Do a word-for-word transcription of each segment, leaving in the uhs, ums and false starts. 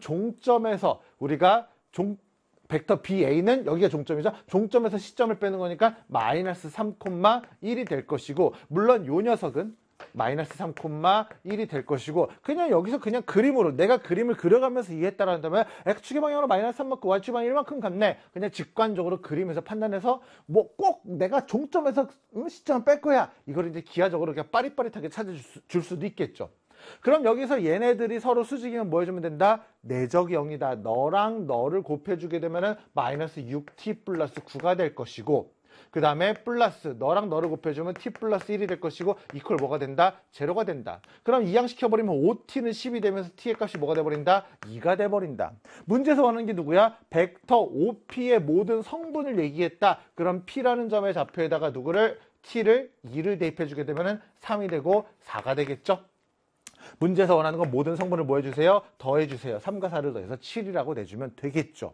종점에서 우리가 종 벡터 비에이는 여기가 종점이죠. 종점에서 시점을 빼는 거니까 마이너스 삼, 일이 될 것이고, 물론 요 녀석은 마이너스 삼, 일이 될 것이고, 그냥 여기서 그냥 그림으로 내가 그림을 그려가면서 이해했다라 한다면 x축의 방향으로 마이너스 삼 만큼 y축의 방향 일만큼 같네. 그냥 직관적으로 그림에서 판단해서 뭐 꼭 내가 종점에서 시점을 뺄 거야. 이걸 이제 기하적으로 그냥 빠릿빠릿하게 찾아줄 수도 있겠죠. 그럼 여기서 얘네들이 서로 수직이면 뭐 해주면 된다? 내적 영이다. 너랑 너를 곱해주게 되면은 마이너스 육 티 플러스 구가 될 것이고, 그 다음에 플러스 너랑 너를 곱해주면 t 플러스 일이 될 것이고, 이퀄 뭐가 된다? 제로가 된다. 그럼 이항시켜버리면 오 티는 십이 되면서 t의 값이 뭐가 돼버린다? 이가 돼버린다. 문제에서 원하는 게 누구야? 벡터 오피의 모든 성분을 얘기했다. 그럼 p라는 점의 좌표에다가 누구를? t를 이를 대입해주게 되면은 삼이 되고 사가 되겠죠? 문제에서 원하는 건 모든 성분을 뭐 해주세요? 더해주세요. 삼과 사를 더해서 칠이라고 내주면 되겠죠.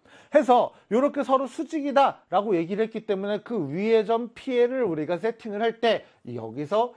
해서 이렇게 서로 수직이다 라고 얘기를 했기 때문에 그 위의 점 P를 우리가 세팅을 할 때 여기서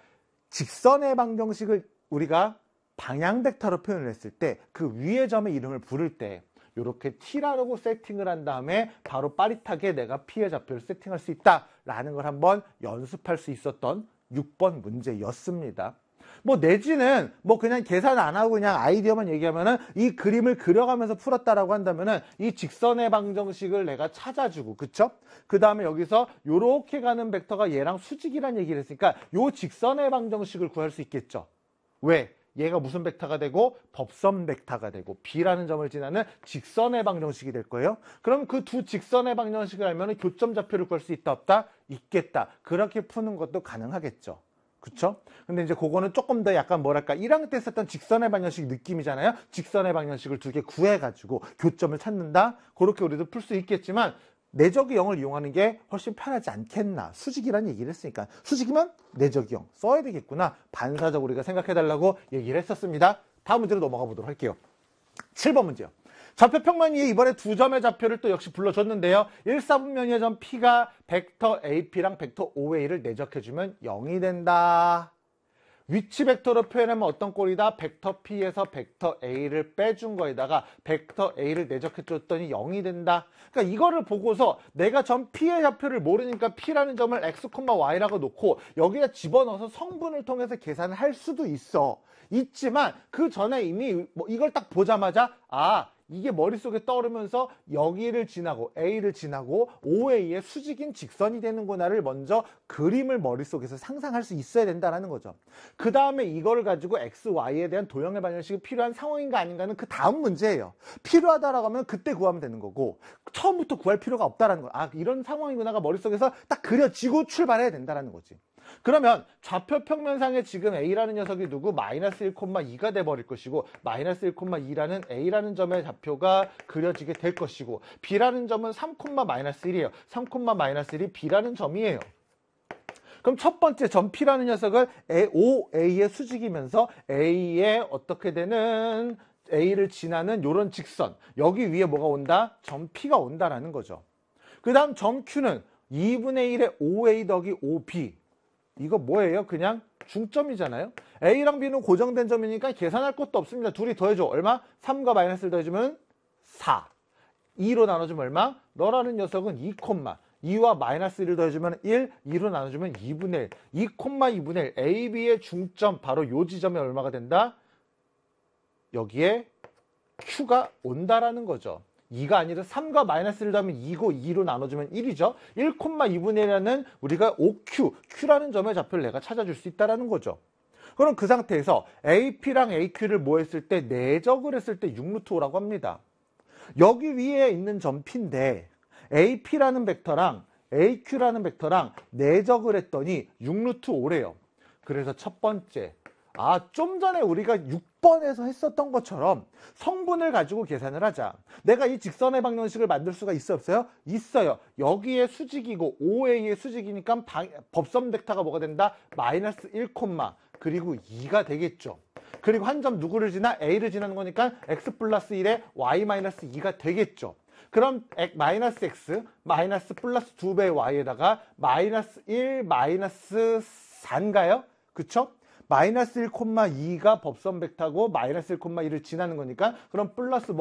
직선의 방정식을 우리가 방향 벡터로 표현을 했을 때 그 위의 점의 이름을 부를 때 이렇게 T라고 세팅을 한 다음에 바로 빠릿하게 내가 P의 좌표를 세팅할 수 있다라는 걸 한번 연습할 수 있었던 육 번 문제였습니다. 뭐 내지는 뭐 그냥 계산 안 하고 그냥 아이디어만 얘기하면은 이 그림을 그려가면서 풀었다라고 한다면은 이 직선의 방정식을 내가 찾아주고, 그쵸? 그 다음에 여기서 요렇게 가는 벡터가 얘랑 수직이란 얘기를 했으니까 요 직선의 방정식을 구할 수 있겠죠. 왜? 얘가 무슨 벡터가 되고 법선 벡터가 되고 B라는 점을 지나는 직선의 방정식이 될 거예요. 그럼 그 두 직선의 방정식을 알면 교점 좌표를 구할 수 있다 없다? 있겠다. 그렇게 푸는 것도 가능하겠죠. 그쵸? 근데 이제 그거는 조금 더 약간 뭐랄까 일 학년 때 썼던 직선의 방정식 느낌이잖아요. 직선의 방정식을 두 개 구해가지고 교점을 찾는다. 그렇게 우리도 풀 수 있겠지만 내적의 영을 이용하는 게 훨씬 편하지 않겠나. 수직이라는 얘기를 했으니까 수직이면 내적의 영 써야 되겠구나. 반사적으로 우리가 생각해달라고 얘기를 했었습니다. 다음 문제로 넘어가 보도록 할게요. 칠 번 문제요. 좌표평면 위에 이번에 두 점의 좌표를 또 역시 불러줬는데요. 일 사분면의 점 P가 벡터 에이피랑 벡터 오에이를 내적해주면 영이 된다. 위치 벡터로 표현하면 어떤 꼴이다? 벡터 P에서 벡터 A를 빼준 거에다가 벡터 A를 내적해줬더니 영이 된다. 그러니까 이거를 보고서 내가 점 P의 좌표를 모르니까 P라는 점을 X, Y라고 놓고 여기다 집어넣어서 성분을 통해서 계산을 할 수도 있어. 있지만 그 전에 이미 뭐 이걸 딱 보자마자 아 이게 머릿속에 떠오르면서 여기를 지나고 A를 지나고 오에이의 수직인 직선이 되는구나를 먼저 그림을 머릿속에서 상상할 수 있어야 된다는 거죠. 그 다음에 이거를 가지고 X, Y에 대한 도형의 방정식이 필요한 상황인가 아닌가는 그 다음 문제예요. 필요하다라고 하면 그때 구하면 되는 거고 처음부터 구할 필요가 없다라는 거야. 아 이런 상황이구나가 머릿속에서 딱 그려지고 출발해야 된다는 거지. 그러면 좌표 평면상에 지금 A라는 녀석이 누구? 마이너스 일, 이가 돼버릴 것이고 마이너스 일, 이라는 A라는 점의 좌표가 그려지게 될 것이고 B라는 점은 삼, 마이너스 일이에요. 삼, 마이너스 일이 B라는 점이에요. 그럼 첫 번째 점 P라는 녀석을 오에이의 수직이면서 A에 어떻게 되는 A를 지나는 요런 직선 여기 위에 뭐가 온다? 점 P가 온다라는 거죠. 그 다음 점 Q는 이분의 일의 오에이 더하기 오비 이거 뭐예요? 그냥 중점이잖아요. A랑 B는 고정된 점이니까 계산할 것도 없습니다. 둘이 더해줘. 얼마? 삼과 마이너스를 더해주면 사. 이로 나눠주면 얼마? 너라는 녀석은 이, 이와 마이너스 일을 더해주면 일, 이로 나눠주면 이분의 일. 이, 이분의 일. A, B의 중점 바로 요 지점에 얼마가 된다? 여기에 Q가 온다라는 거죠. 이가 아니라 삼과 마이너스를 더하면 이고 이로 나눠주면 일이죠. 일, 이분의 일이라는 우리가 오큐, Q라는 점의 좌표를 내가 찾아줄 수 있다는 거죠. 그럼 그 상태에서 에이피랑 에이큐를 뭐 했을 때 내적을 했을 때 육 루트 오라고 합니다. 여기 위에 있는 점 P인데 에이피라는 벡터랑 에이큐라는 벡터랑 내적을 했더니 육 루트 오래요. 그래서 첫 번째 아, 좀 전에 우리가 육 번에서 했었던 것처럼 성분을 가지고 계산을 하자. 내가 이 직선의 방정식을 만들 수가 있어 없어요? 있어요. 여기에 수직이고 오에이의 수직이니까 방, 법선 벡터가 뭐가 된다? 마이너스 일, 그리고 이가 되겠죠. 그리고 한 점 누구를 지나? A를 지나는 거니까 x 플러스 일에 y 마이너스 이가 되겠죠. 그럼 마이너스 x 마이너스 플러스 두 배의 y에다가 마이너스 일 마이너스 사인가요? 그쵸? 마이너스 일, 이가 법선 벡터고 마이너스 일, 이를 지나는 거니까 그럼 플러스 뭐